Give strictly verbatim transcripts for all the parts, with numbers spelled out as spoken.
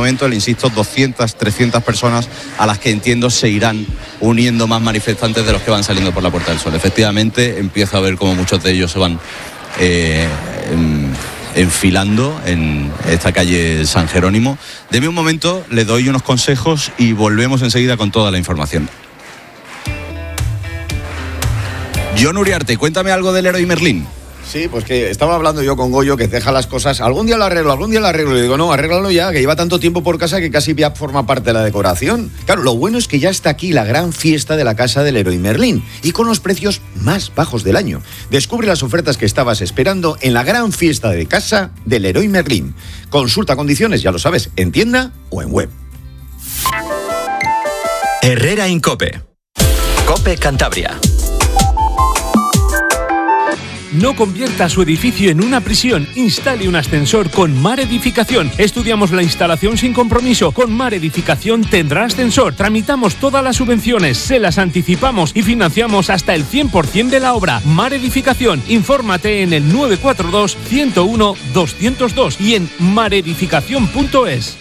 momento, le insisto, doscientas, trescientas personas a las que entiendo se irán uniendo más manifestantes de los que van saliendo por la Puerta del Sol. Efectivamente, empiezo a ver cómo muchos de ellos se van eh, en, enfilando en esta calle San Jerónimo. Deme un momento, le doy unos consejos y volvemos enseguida con toda la información. John Uriarte, cuéntame algo del Leroy Merlin. Sí, pues que estaba hablando yo con Goyo, que deja las cosas, algún día lo arreglo, algún día lo arreglo, y digo, no, arréglalo ya, que lleva tanto tiempo por casa que casi ya forma parte de la decoración. Claro, lo bueno es que ya está aquí la gran fiesta de la casa del Leroy Merlin, y con los precios más bajos del año. Descubre las ofertas que estabas esperando en la gran fiesta de casa del Leroy Merlin. Consulta condiciones, ya lo sabes, en tienda o en web. Herrera en COPE. COPE Cantabria. No convierta su edificio en una prisión. Instale un ascensor con Mar Edificación. Estudiamos la instalación sin compromiso. Con Mar Edificación tendrá ascensor. Tramitamos todas las subvenciones, se las anticipamos y financiamos hasta el cien por ciento de la obra. Mar Edificación. Infórmate en el nueve cuatro dos, ciento uno, doscientos dos y en maredificación punto es.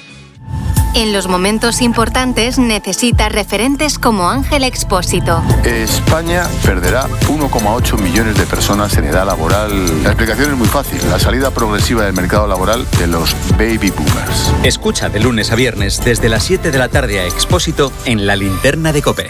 En los momentos importantes necesitas referentes como Ángel Expósito. España perderá uno coma ocho millones de personas en edad laboral. La explicación es muy fácil, la salida progresiva del mercado laboral de los baby boomers. Escucha de lunes a viernes desde las siete de la tarde a Expósito en la linterna de COPE.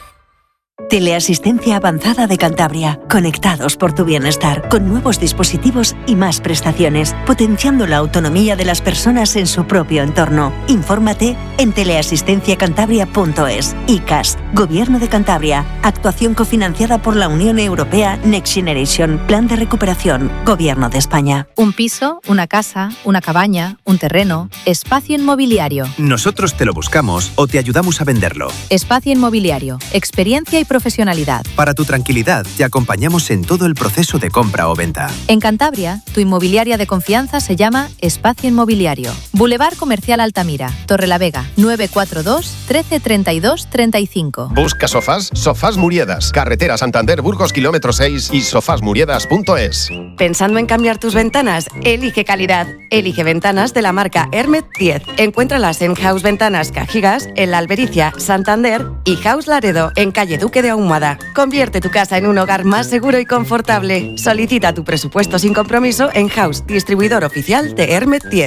Teleasistencia avanzada de Cantabria. Conectados por tu bienestar, con nuevos dispositivos y más prestaciones, potenciando la autonomía de las personas en su propio entorno. Infórmate en teleasistencia cantabria punto es. I C A S, Gobierno de Cantabria. Actuación cofinanciada por la Unión Europea Next Generation. Plan de recuperación. Gobierno de España. Un piso, una casa, una cabaña, un terreno. Espacio Inmobiliario. Nosotros te lo buscamos o te ayudamos a venderlo. Espacio Inmobiliario. Experiencia y profesionalidad. Para tu tranquilidad, te acompañamos en todo el proceso de compra o venta. En Cantabria, tu inmobiliaria de confianza se llama Espacio Inmobiliario. Boulevard Comercial Altamira, Torrelavega, nueve cuatro dos, trece treinta y dos, treinta y cinco. Busca sofás, Sofás Muriedas, carretera Santander, Burgos, kilómetro seis y sofás muriedas punto es. ¿Pensando en cambiar tus ventanas? Elige calidad. Elige ventanas de la marca Hermet diez. Encuéntralas en House Ventanas Cajigas, en La Albericia, Santander y House Laredo, en calle Duque de Ahumada. Convierte tu casa en un hogar más seguro y confortable. Solicita tu presupuesto sin compromiso en House, distribuidor oficial de Hermet diez.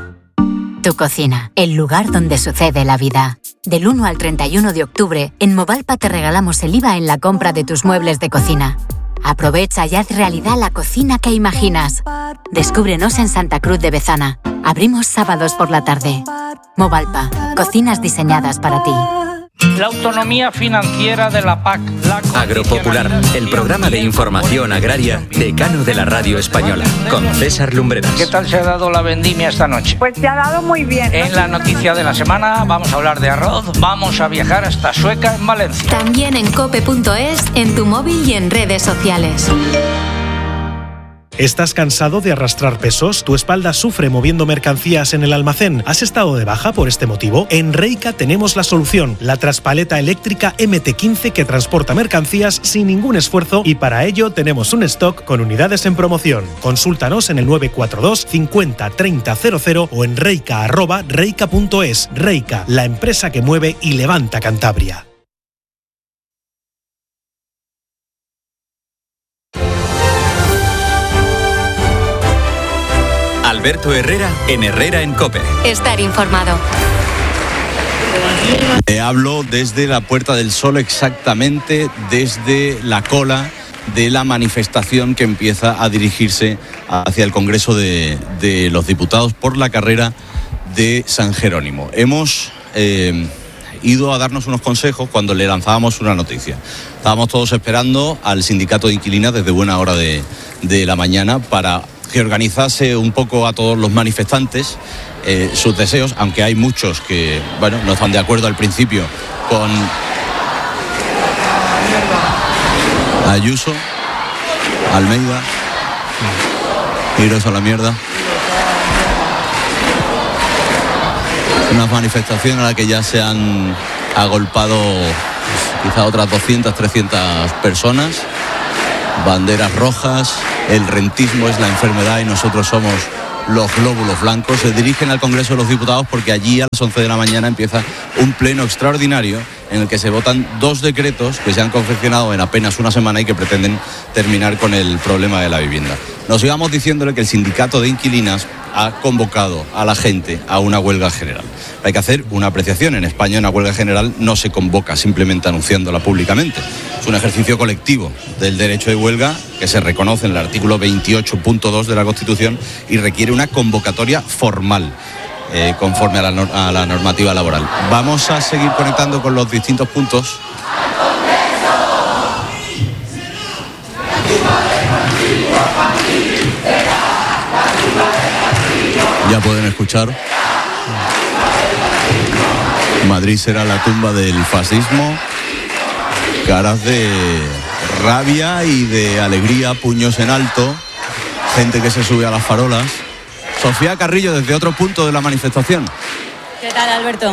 Tu cocina, el lugar donde sucede la vida. Del uno al treinta y uno de octubre, en Movalpa te regalamos el I V A en la compra de tus muebles de cocina. Aprovecha y haz realidad la cocina que imaginas. Descúbrenos en Santa Cruz de Bezana. Abrimos sábados por la tarde. Movalpa, cocinas diseñadas para ti. La autonomía financiera de la P A C. La Agropopular, el programa de información agraria decano de la radio española, con César Lumbreras. ¿Qué tal se ha dado la vendimia esta noche? Pues se ha dado muy bien. En la noticia de la semana vamos a hablar de arroz, vamos a viajar hasta Sueca en Valencia. También en cope punto es, en tu móvil y en redes sociales. ¿Estás cansado de arrastrar pesos? ¿Tu espalda sufre moviendo mercancías en el almacén? ¿Has estado de baja por este motivo? En Reika tenemos la solución, la traspaleta eléctrica eme te quince que transporta mercancías sin ningún esfuerzo y para ello tenemos un stock con unidades en promoción. Consúltanos en el nueve cuatro dos, cincuenta, treinta, cero cero o en reika arroba reika punto es. Reika, la empresa que mueve y levanta Cantabria. Alberto Herrera en Herrera en COPE. Estar informado. Te hablo desde la Puerta del Sol, exactamente desde la cola de la manifestación que empieza a dirigirse hacia el Congreso de, de los Diputados por la carrera de San Jerónimo. Hemos eh, ido a darnos unos consejos cuando le lanzábamos una noticia. Estábamos todos esperando al sindicato de inquilinas desde buena hora de, de la mañana para que organizase un poco a todos los manifestantes eh, sus deseos, aunque hay muchos que, bueno, no están de acuerdo al principio con Ayuso, Almeida, iros a la mierda. Una manifestación a la que ya se han agolpado pues, quizá otras doscientas, trescientas personas, banderas rojas. El rentismo es la enfermedad y nosotros somos los glóbulos blancos. Se dirigen al Congreso de los Diputados porque allí a las once de la mañana empieza un pleno extraordinario en el que se votan dos decretos que se han confeccionado en apenas una semana y que pretenden terminar con el problema de la vivienda. Nos íbamos diciéndole que el sindicato de inquilinas ha convocado a la gente a una huelga general. Hay que hacer una apreciación. En España una huelga general no se convoca simplemente anunciándola públicamente. Es un ejercicio colectivo del derecho de huelga que se reconoce en el artículo veintiocho punto dos de la Constitución y requiere una convocatoria formal. Eh, conforme a la, nor- a la normativa laboral. Vamos a seguir conectando con los distintos puntos. Ya pueden escuchar. Madrid será la tumba del fascismo. Caras de rabia y de alegría, puños en alto. Gente que se sube a las farolas. Sofía Carrillo, desde otro punto de la manifestación. ¿Qué tal, Alberto?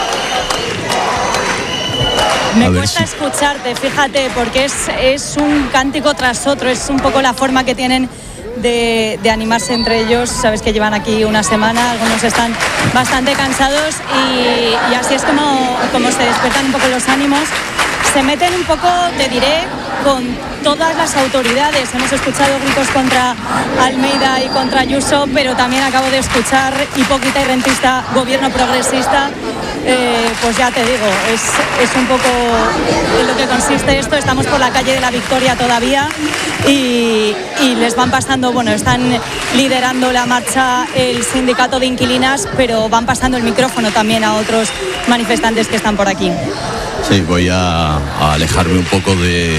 Me cuesta si... escucharte, fíjate, porque es, es un cántico tras otro, es un poco la forma que tienen de, de animarse entre ellos. Sabes que llevan aquí una semana, algunos están bastante cansados y, y así es como, como se despiertan un poco los ánimos. Se meten un poco, te diré, con todas las autoridades. Hemos escuchado gritos contra Almeida y contra Ayuso, pero también acabo de escuchar hipócrita y rentista, gobierno progresista. Eh, pues ya te digo, es, es un poco en lo que consiste esto. Estamos por la calle de la Victoria todavía y, y les van pasando, bueno, están liderando la marcha el sindicato de inquilinas, pero van pasando el micrófono también a otros manifestantes que están por aquí. Sí, voy a, a alejarme un poco de,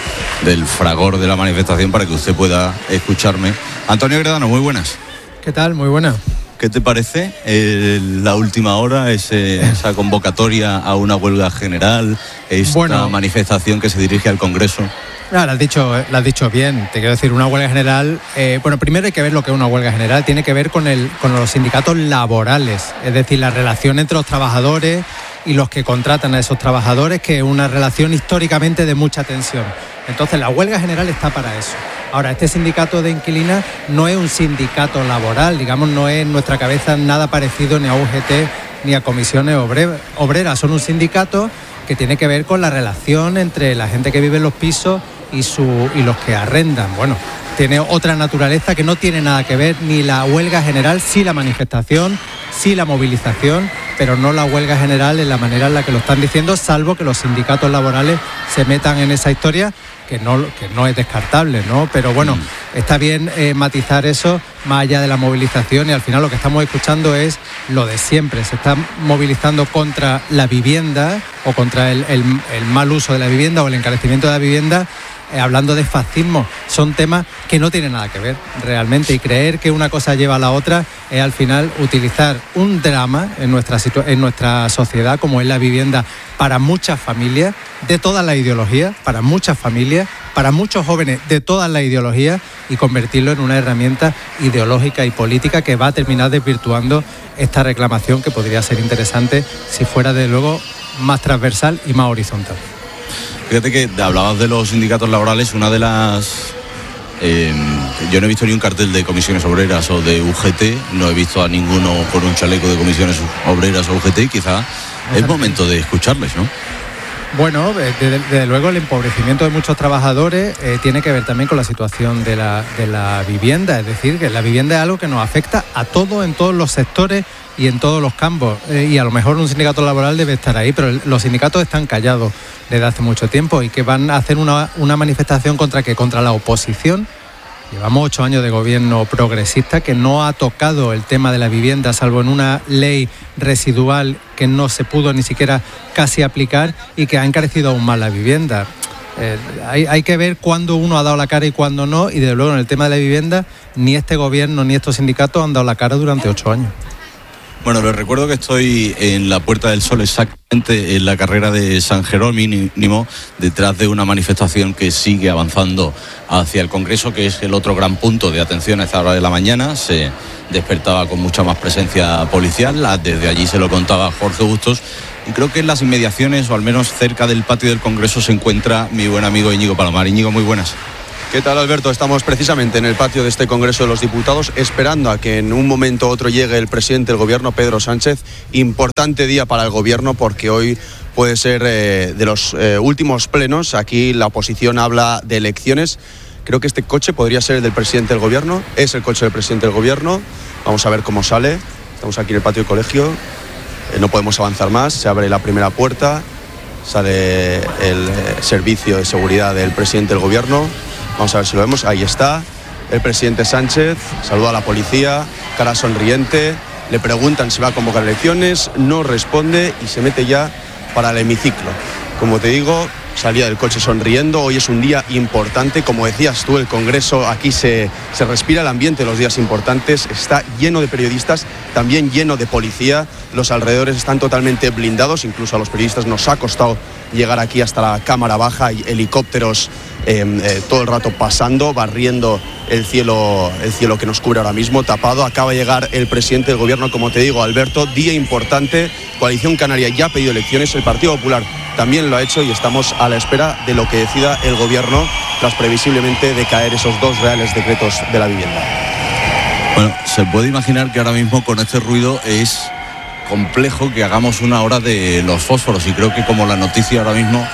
del fragor de la manifestación para que usted pueda escucharme. Antonio Gredano, muy buenas. ¿Qué tal? Muy buena. ¿Qué te parece eh, la última hora, ese, esa convocatoria a una huelga general, esta bueno, manifestación que se dirige al Congreso? No, lo has dicho, lo has dicho bien. Te quiero decir, una huelga general, eh, bueno, primero hay que ver lo que es una huelga general. Tiene que ver con, el, con los sindicatos laborales, es decir, la relación entre los trabajadores y los que contratan a esos trabajadores, que es una relación históricamente de mucha tensión. Entonces la huelga general está para eso. Ahora, este sindicato de inquilinas no es un sindicato laboral, digamos, no es en nuestra cabeza nada parecido ni a U G T ni a comisiones obreras. Son un sindicato que tiene que ver con la relación entre la gente que vive en los pisos y, su, y los que arrendan. Bueno, tiene otra naturaleza que no tiene nada que ver ni la huelga general, sí la manifestación, sí la movilización, pero no la huelga general en la manera en la que lo están diciendo, salvo que los sindicatos laborales se metan en esa historia, que no, que no es descartable, ¿no? Pero bueno, está bien eh, matizar eso más allá de la movilización, y al final lo que estamos escuchando es lo de siempre. Se está movilizando contra la vivienda o contra el, el, el mal uso de la vivienda o el encarecimiento de la vivienda, eh, hablando de fascismo. Son temas que no tienen nada que ver realmente, y creer que una cosa lleva a la otra es al final utilizar un drama en nuestra, situ- en nuestra sociedad como es la vivienda para muchas familias de todas las ideologías, para muchas familias, para muchos jóvenes de todas las ideologías, y convertirlo en una herramienta ideológica y política que va a terminar desvirtuando esta reclamación, que podría ser interesante si fuera de luego más transversal y más horizontal. Fíjate que hablabas de los sindicatos laborales, una de las... Eh, yo no he visto ni un cartel de comisiones obreras o de U G T, no he visto a ninguno con un chaleco de comisiones obreras o U G T, quizá es momento de escucharles, ¿no? Bueno, desde, desde luego el empobrecimiento de muchos trabajadores eh, tiene que ver también con la situación de la, de la vivienda, es decir, que la vivienda es algo que nos afecta a todos, en todos los sectores y en todos los campos, eh, y a lo mejor un sindicato laboral debe estar ahí, pero los sindicatos están callados desde hace mucho tiempo, y que van a hacer una, una manifestación contra ¿qué? Contra la oposición. Llevamos ocho años de gobierno progresista que no ha tocado el tema de la vivienda, salvo en una ley residual que no se pudo ni siquiera casi aplicar, y que ha encarecido aún más la vivienda. Eh, hay, hay que ver cuándo uno ha dado la cara y cuándo no, y desde luego en el tema de la vivienda ni este gobierno ni estos sindicatos han dado la cara durante ocho años. Bueno, les recuerdo que estoy en la Puerta del Sol, exactamente en la carrera de San Jerónimo, detrás de una manifestación que sigue avanzando hacia el Congreso, que es el otro gran punto de atención a esta hora de la mañana. Se despertaba con mucha más presencia policial, desde allí se lo contaba Jorge Bustos, y creo que en las inmediaciones, o al menos cerca del patio del Congreso, se encuentra mi buen amigo Íñigo Palomar. Íñigo, muy buenas. ¿Qué tal, Alberto? Estamos precisamente en el patio de este Congreso de los Diputados esperando a que en un momento u otro llegue el presidente del Gobierno, Pedro Sánchez. Importante día para el Gobierno porque hoy puede ser eh, de los eh, últimos plenos. Aquí la oposición habla de elecciones. Creo que este coche podría ser el del presidente del Gobierno. Es el coche del presidente del Gobierno. Vamos a ver cómo sale. Estamos aquí en el patio del colegio. Eh, no podemos avanzar más. Se abre la primera puerta. Sale el eh, servicio de seguridad del presidente del Gobierno. Vamos a ver si lo vemos. Ahí está el presidente Sánchez. Saluda a la policía. Cara sonriente. Le preguntan si va a convocar elecciones. No responde y se mete ya para el hemiciclo. Como te digo, salía del coche sonriendo. Hoy es un día importante. Como decías tú, el Congreso, aquí se, se respira el ambiente de los días importantes. Está lleno de periodistas, también lleno de policía. Los alrededores están totalmente blindados. Incluso a los periodistas nos ha costado llegar aquí hasta la Cámara Baja. Hay helicópteros eh, eh, todo el rato pasando, barriendo el cielo, el cielo que nos cubre ahora mismo, tapado. Acaba de llegar el presidente del Gobierno, como te digo, Alberto. Día importante. Coalición Canaria ya ha pedido elecciones. El Partido Popular también lo ha hecho y estamos a la espera de lo que decida el Gobierno tras previsiblemente decaer esos dos reales decretos de la vivienda. Bueno, se puede imaginar que ahora mismo con este ruido es complejo que hagamos una hora de los fósforos y creo que como la noticia ahora mismo,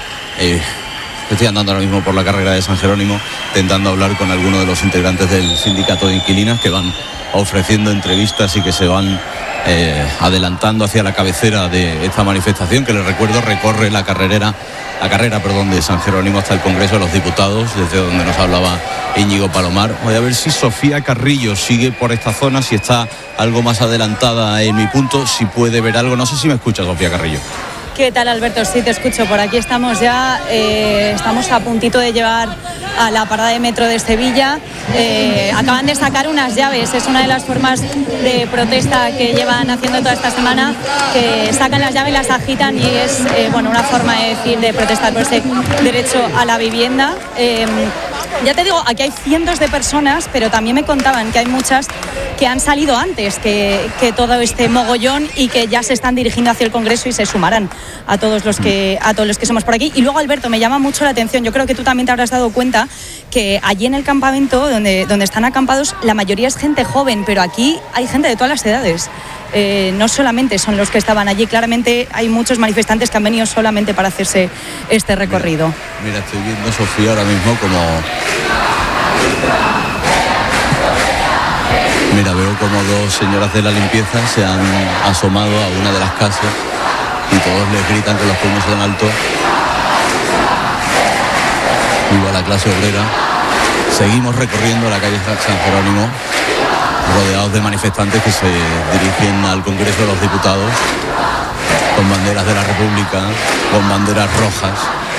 eh, estoy andando ahora mismo por la carrera de San Jerónimo intentando hablar con algunos de los integrantes del sindicato de inquilinas que van ofreciendo entrevistas y que se van eh, adelantando hacia la cabecera de esta manifestación que les recuerdo recorre la carrera, la carrera perdón, de San Jerónimo hasta el Congreso de los Diputados, desde donde nos hablaba Íñigo Palomar. Voy a ver si Sofía Carrillo sigue por esta zona, si está algo más adelantada en mi punto, si puede ver algo. No sé si me escucha, Sofía Carrillo. ¿Qué tal, Alberto? Sí, te escucho. Por aquí estamos ya, eh, estamos a puntito de llegar a la parada de metro de Sevilla. Eh, acaban de sacar unas llaves, es una de las formas de protesta que llevan haciendo toda esta semana, que sacan las llaves, las agitan y es eh, bueno, una forma de decir, de protestar por ese derecho a la vivienda. Eh, ya te digo, aquí hay cientos de personas, pero también me contaban que hay muchas que han salido antes que, que todo este mogollón y que ya se están dirigiendo hacia el Congreso y se sumarán a todos los que a todos los que somos por aquí. Y luego, Alberto, me llama mucho la atención, yo creo que tú también te habrás dado cuenta que allí en el campamento donde, donde están acampados la mayoría es gente joven, pero aquí hay gente de todas las edades. Eh, no solamente son los que estaban allí, claramente hay muchos manifestantes que han venido solamente para hacerse este recorrido. Mira, mira estoy viendo, Sofía, ahora mismo como... Mira, veo como dos señoras de la limpieza se han asomado a una de las casas y todos les gritan con los puños en alto: viva la clase obrera. Seguimos recorriendo la calle San Jerónimo, rodeados de manifestantes que se dirigen al Congreso de los Diputados con banderas de la República, con banderas rojas.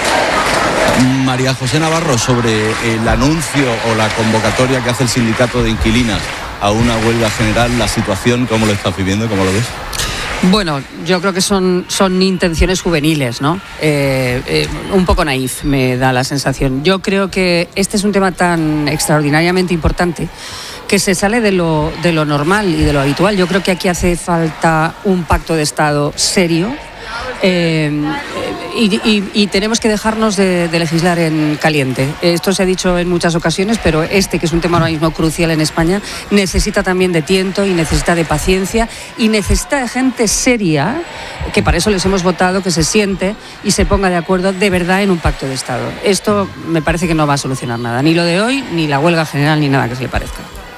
María José Navarro, sobre el anuncio o la convocatoria que hace el sindicato de inquilinas a una huelga general, la situación, ¿cómo lo estás viviendo? ¿Cómo lo ves? Bueno, yo creo que son, son intenciones juveniles, ¿no? Eh, eh, un poco naif, me da la sensación. Yo creo que este es un tema tan extraordinariamente importante que se sale de lo, de lo normal y de lo habitual. Yo creo que aquí hace falta un pacto de Estado serio. Eh, y, y, y tenemos que dejarnos de, de legislar en caliente. Esto se ha dicho en muchas ocasiones, pero este, que es un tema ahora mismo crucial en España, necesita también de tiento y necesita de paciencia y necesita de gente seria, que para eso les hemos votado, que se siente y se ponga de acuerdo de verdad en un pacto de Estado. Esto me parece que no va a solucionar nada, ni lo de hoy, ni la huelga general, ni nada que se le parezca.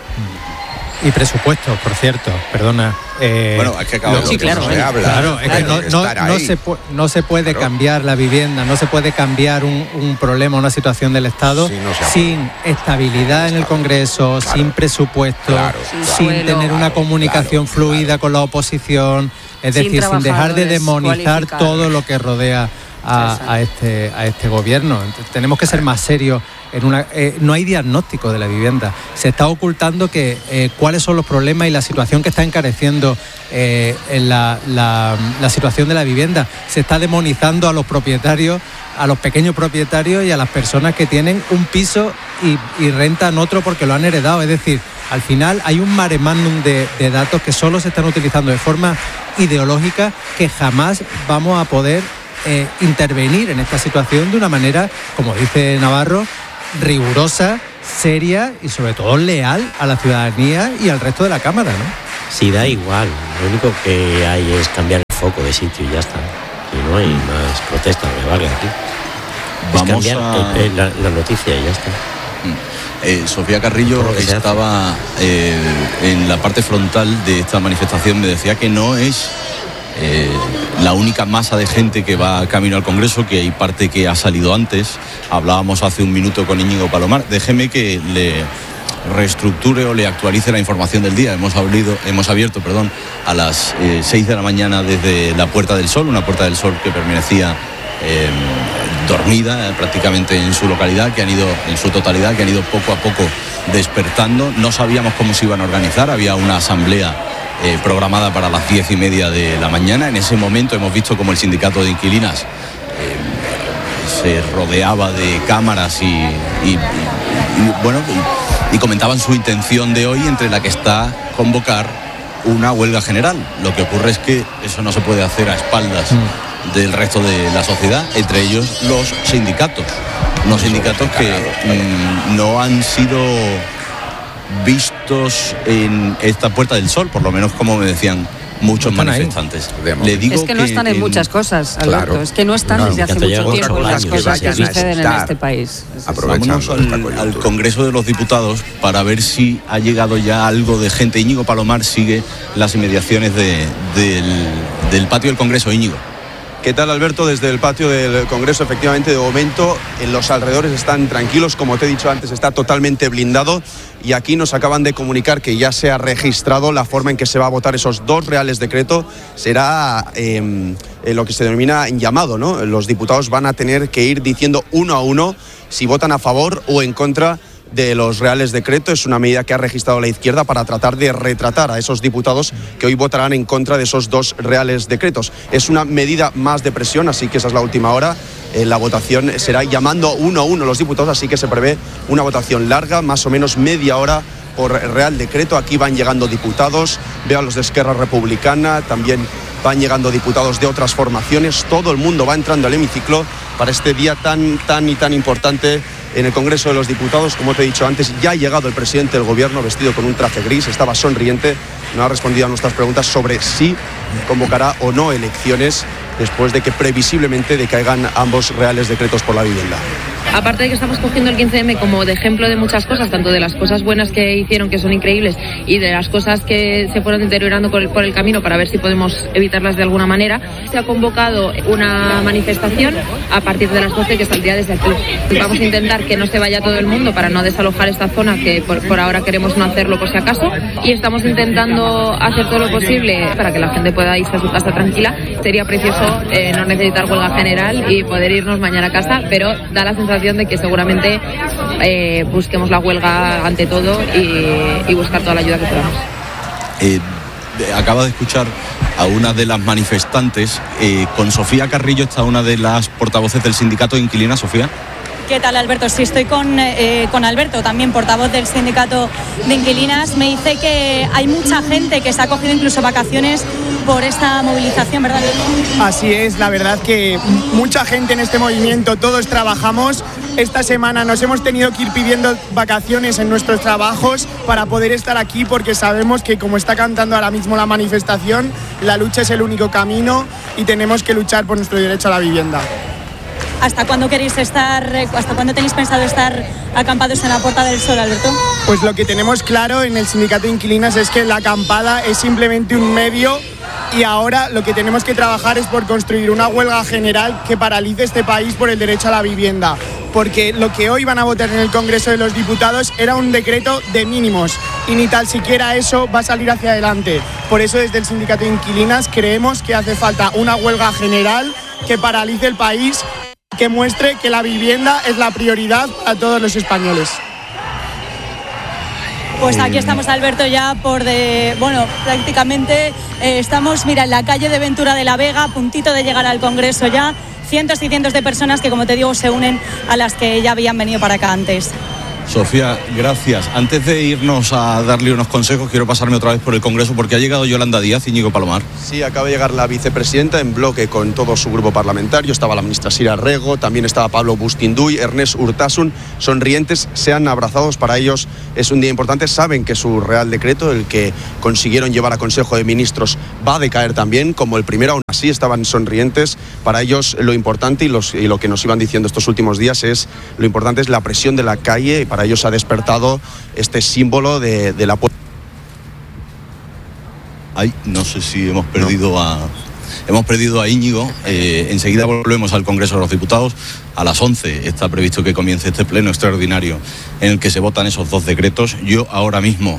Y presupuestos, por cierto, perdona. Eh, bueno, es que acabamos sí, claro, se habla. Claro, es claro, que no, no, no, se, pu- no se puede claro. cambiar la vivienda, no se puede cambiar un, un problema, una situación del Estado sí, no sin estabilidad en el Congreso, claro. sin presupuesto, claro, sin, sin suelo, tener una claro, comunicación claro, fluida claro. con la oposición, es sin decir, sin dejar de demonizar todo lo que rodea a, a, este, a este gobierno. Entonces, tenemos que ser más serios. En una, eh, no hay diagnóstico de la vivienda. Se está ocultando que eh, cuáles son los problemas y la situación que está encareciendo eh, en la, la, la situación de la vivienda. Se está demonizando a los propietarios, a los pequeños propietarios y a las personas que tienen un piso y, y rentan otro porque lo han heredado. Es decir, al final hay un mare magnum de, de datos que solo se están utilizando de forma ideológica, que jamás vamos a poder eh, intervenir en esta situación de una manera, como dice Navarro, rigurosa, seria y sobre todo leal a la ciudadanía y al resto de la Cámara, ¿no? Sí, da igual. Lo único que hay es cambiar el foco de sitio y ya está. Y no hay más protestas que valga aquí. Vamos es cambiar a... el, la, la noticia y ya está. Eh, Sofía Carrillo estaba eh, en la parte frontal de esta manifestación, me decía que no es eh, la única masa de gente que va camino al Congreso, que hay parte que ha salido antes. Hablábamos hace un minuto con Íñigo Palomar. Déjeme que le reestructure o le actualice la información del día. Hemos, abrido, hemos abierto perdón, a las eh, seis de la mañana desde la Puerta del Sol, una Puerta del Sol que permanecía Eh, dormida eh, prácticamente en su localidad, que han ido en su totalidad, que han ido poco a poco despertando. No sabíamos cómo se iban a organizar, había una asamblea eh, programada para las diez y media de la mañana. En ese momento hemos visto como el sindicato de inquilinas eh, se rodeaba de cámaras y, y, y, y bueno y, y comentaban su intención de hoy, entre la que está convocar una huelga general. Lo que ocurre es que eso no se puede hacer a espaldas mm. del resto de la sociedad, entre ellos los sindicatos, unos sindicatos que mmm, no han sido vistos en esta Puerta del Sol, por lo menos como me decían muchos no manifestantes. Le digo es que, que no están en, en muchas cosas, Alberto. Claro. Es que no están no, desde hace mucho tiempo las cosas que, que suceden en este país. Vámonos al, al Congreso de los Diputados para ver si ha llegado ya algo de gente. Íñigo Palomar sigue las inmediaciones de, del, del patio del Congreso. Íñigo. ¿Qué tal, Alberto? Desde el patio del Congreso, efectivamente, de momento, en los alrededores están tranquilos. Como te he dicho antes, está totalmente blindado. Y aquí nos acaban de comunicar que ya se ha registrado la forma en que se va a votar esos dos reales decretos. Será eh, eh, lo que se denomina llamado, ¿no? Los diputados van a tener que ir diciendo uno a uno si votan a favor o en contra de los reales decretos. Es una medida que ha registrado la izquierda para tratar de retratar a esos diputados que hoy votarán en contra de esos dos reales decretos. Es una medida más de presión, así que esa es la última hora. Eh, la votación será llamando uno a uno los diputados, así que se prevé una votación larga, más o menos media hora por real decreto. Aquí van llegando diputados, veo a los de Esquerra Republicana, también van llegando diputados de otras formaciones. Todo el mundo va entrando al hemiciclo para este día tan, tan y tan importante en el Congreso de los Diputados. Como te he dicho antes, ya ha llegado el presidente del Gobierno vestido con un traje gris, estaba sonriente, no ha respondido a nuestras preguntas sobre si convocará o no elecciones después de que previsiblemente decaigan ambos reales decretos por la vivienda. Aparte de que estamos cogiendo el quince eme como de ejemplo de muchas cosas, tanto de las cosas buenas que hicieron, que son increíbles, y de las cosas que se fueron deteriorando por el, por el camino para ver si podemos evitarlas de alguna manera, se ha convocado una manifestación a partir de las doce que saldría desde aquí. Vamos a intentar que no se vaya todo el mundo para no desalojar esta zona, que por, por ahora queremos no hacerlo por si acaso, y estamos intentando hacer todo lo posible para que la gente pueda irse a su casa tranquila. Sería precioso eh, no necesitar huelga general y poder irnos mañana a casa, pero da la sensación de que seguramente eh, busquemos la huelga ante todo y, y buscar toda la ayuda que podamos. Eh, acaba de escuchar a una de las manifestantes. Eh, con Sofía Carrillo está una de las portavoces del sindicato de inquilinas. Sofía. ¿Qué tal, Alberto? Sí, estoy con, eh, con Alberto, también portavoz del sindicato de inquilinas. Me dice que hay mucha gente que se ha cogido incluso vacaciones por esta movilización, ¿verdad? Así es, la verdad que mucha gente en este movimiento, todos trabajamos. Esta semana nos hemos tenido que ir pidiendo vacaciones en nuestros trabajos para poder estar aquí, porque sabemos que, como está cantando ahora mismo la manifestación, la lucha es el único camino y tenemos que luchar por nuestro derecho a la vivienda. ¿Hasta cuándo queréis estar, hasta cuándo tenéis pensado estar acampados en la Puerta del Sol, Alberto? Pues lo que tenemos claro en el sindicato de inquilinas es que la acampada es simplemente un medio, y ahora lo que tenemos que trabajar es por construir una huelga general que paralice este país por el derecho a la vivienda. Porque lo que hoy van a votar en el Congreso de los Diputados era un decreto de mínimos y ni tal siquiera eso va a salir hacia adelante. Por eso, desde el sindicato de inquilinas creemos que hace falta una huelga general que paralice el país, que muestre que la vivienda es la prioridad a todos los españoles. Pues aquí estamos, Alberto, ya por de, bueno, prácticamente eh, estamos, mira, en la calle de Ventura de la Vega, a puntito de llegar al Congreso ya. Cientos y cientos de personas que, como te digo, se unen a las que ya habían venido para acá antes. Sofía, gracias. Antes de irnos a darle unos consejos, quiero pasarme otra vez por el Congreso porque ha llegado Yolanda Díaz, Íñigo Palomar. Sí, acaba de llegar la vicepresidenta en bloque con todo su grupo parlamentario. Estaba la ministra Sira Rego, también estaba Pablo Bustinduy, Ernest Urtasun, sonrientes, se han abrazado. Para ellos es un día importante. Saben que su Real Decreto, el que consiguieron llevar a Consejo de Ministros, va a decaer también, como el primero. Aún así estaban sonrientes. Para ellos lo importante y, los, y lo que nos iban diciendo estos últimos días es lo importante es la presión de la calle. Para ellos ha despertado este símbolo de, de la... Ay, no sé si hemos perdido no. a... Hemos perdido a Íñigo. Eh, enseguida volvemos al Congreso de los Diputados. A las once está previsto que comience este pleno extraordinario en el que se votan esos dos decretos. Yo ahora mismo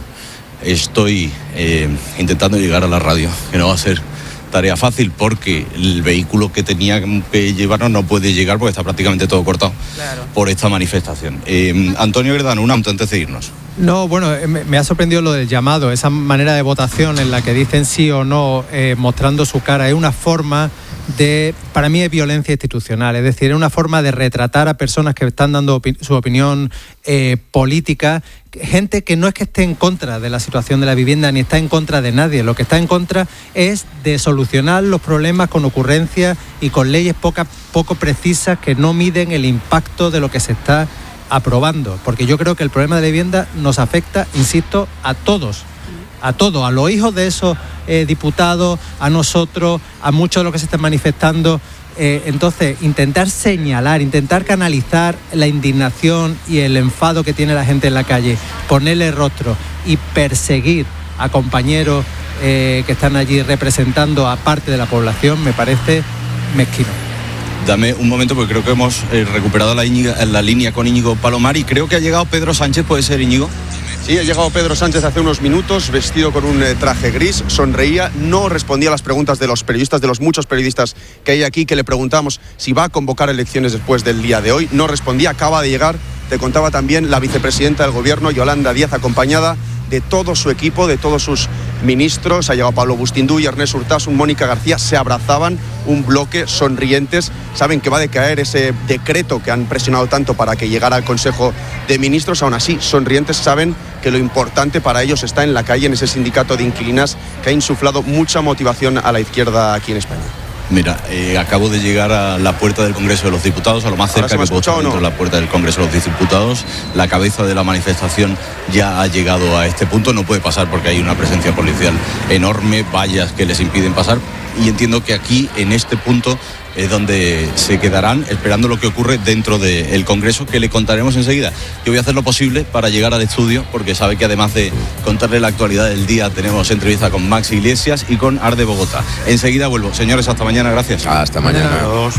estoy eh, intentando llegar a la radio, que no va a ser tarea fácil porque el vehículo que tenía que llevarnos no puede llegar porque está prácticamente todo cortado claro. por esta manifestación. Eh, Antonio Gredano, un auto antes de irnos. No, bueno, me, me ha sorprendido lo del llamado, esa manera de votación en la que dicen sí o no, eh, mostrando su cara. Es una forma de, para mí es violencia institucional, es decir, es una forma de retratar a personas que están dando opi- su opinión eh, política, gente que no es que esté en contra de la situación de la vivienda ni está en contra de nadie, lo que está en contra es de solucionar los problemas con ocurrencias y con leyes poca, poco precisas que no miden el impacto de lo que se está aprobando, porque yo creo que el problema de la vivienda nos afecta, insisto, a todos, a todos, a los hijos de esos eh, diputados, a nosotros, a muchos de los que se están manifestando. Eh, entonces, intentar señalar, intentar canalizar la indignación y el enfado que tiene la gente en la calle, ponerle rostro y perseguir a compañeros eh, que están allí representando a parte de la población, me parece mezquino. Dame un momento porque creo que hemos eh, recuperado la, Íñigo, la línea con Íñigo Palomar y creo que ha llegado Pedro Sánchez, ¿puede ser, Íñigo? Sí, ha llegado Pedro Sánchez hace unos minutos, vestido con un eh, traje gris, sonreía, no respondía a las preguntas de los periodistas, de los muchos periodistas que hay aquí, que le preguntamos si va a convocar elecciones después del día de hoy. No respondía, acaba de llegar, te contaba también la vicepresidenta del Gobierno, Yolanda Díaz, acompañada de todo su equipo, de todos sus ministros. Ha llegado Pablo Bustinduy, Ernest Urtasun, Mónica García, se abrazaban, un bloque, sonrientes. Saben que va a decaer ese decreto que han presionado tanto para que llegara al Consejo de Ministros. Aún así, sonrientes, saben que lo importante para ellos está en la calle, en ese sindicato de inquilinas que ha insuflado mucha motivación a la izquierda aquí en España. Mira, eh, acabo de llegar a la puerta del Congreso de los Diputados, a lo más cerca que puedo estar dentro de la puerta del Congreso de los Diputados. La cabeza de la manifestación ya ha llegado a este punto, no puede pasar porque hay una presencia policial enorme, vallas que les impiden pasar, y entiendo que aquí, en este punto, es donde se quedarán esperando lo que ocurre dentro del Congreso, que le contaremos enseguida. Yo voy a hacer lo posible para llegar al estudio, porque sabe que además de contarle la actualidad del día, tenemos entrevista con Max Iglesias y con Arde Bogotá. Enseguida vuelvo. Señores, hasta mañana, gracias. Hasta mañana. Adiós.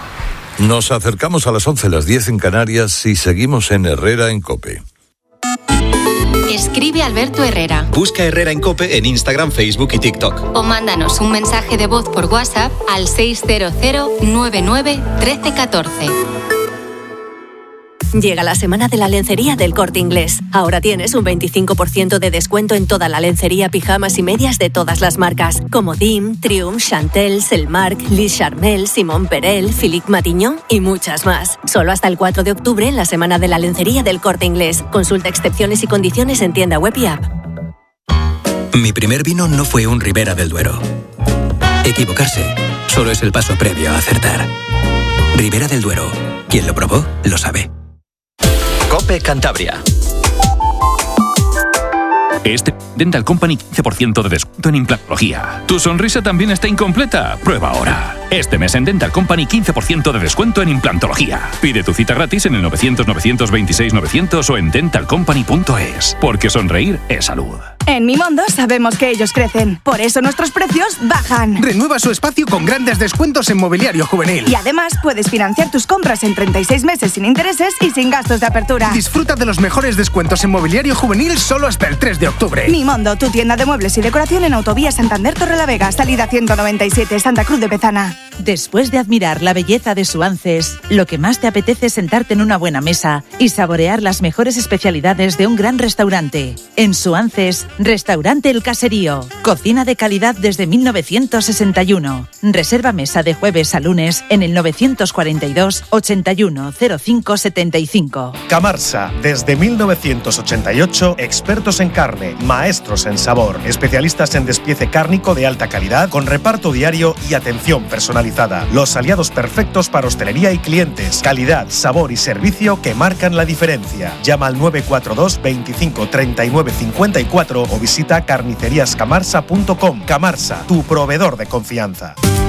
Nos acercamos a las once, las diez en Canarias y seguimos en Herrera en COPE. Escribe Alberto Herrera. Busca Herrera en COPE en Instagram, Facebook y TikTok. O mándanos un mensaje de voz por WhatsApp al seis cero cero nueve nueve uno tres uno cuatro. Llega la semana de la lencería del Corte Inglés. Ahora tienes un veinticinco por ciento de descuento en toda la lencería, pijamas y medias de todas las marcas, como D I M, Triumph, Chantel, Selmark, Lis Charmel, Simon Perel, Philippe Matignon y muchas más. Solo hasta el cuatro de octubre en la semana de la lencería del Corte Inglés. Consulta excepciones y condiciones en tienda web y app. Mi primer vino no fue un Ribera del Duero. Equivocarse solo es el paso previo a acertar. Ribera del Duero. Quien lo probó, lo sabe. COPE Cantabria. Este Dental Company quince por ciento de descuento en implantología. ¿Tu sonrisa también está incompleta? Prueba ahora. Este mes en Dental Company quince por ciento de descuento en implantología. Pide tu cita gratis en el novecientos, novecientos veintiséis, novecientos o en dental company punto es. Porque sonreír es salud. En Mimondo sabemos que ellos crecen. Por eso nuestros precios bajan. Renueva su espacio con grandes descuentos en mobiliario juvenil. Y además puedes financiar tus compras en treinta y seis meses sin intereses y sin gastos de apertura. Disfruta de los mejores descuentos en mobiliario juvenil solo hasta el tres de octubre. Mimondo, tu tienda de muebles y decoración en Autovía Santander Torrelavega, salida ciento noventa y siete, Santa Cruz de Pezana. Después de admirar la belleza de Suances, lo que más te apetece es sentarte en una buena mesa y saborear las mejores especialidades de un gran restaurante. En Suances, Restaurante El Caserío. Cocina de calidad desde mil novecientos sesenta y uno. Reserva mesa de jueves a lunes en el novecientos cuarenta y dos, ochenta y uno, cero cinco setenta y cinco. Camarsa, desde mil novecientos ochenta y ocho, expertos en carne, maestros en sabor, especialistas en despiece cárnico de alta calidad, con reparto diario y atención personalizada. Los aliados perfectos para hostelería y clientes. Calidad, sabor y servicio que marcan la diferencia. Llama al nueve cuatro dos, veinticinco, treinta y nueve cincuenta y cuatro o visita carnicerías camarsa punto com. Camarsa, tu proveedor de confianza.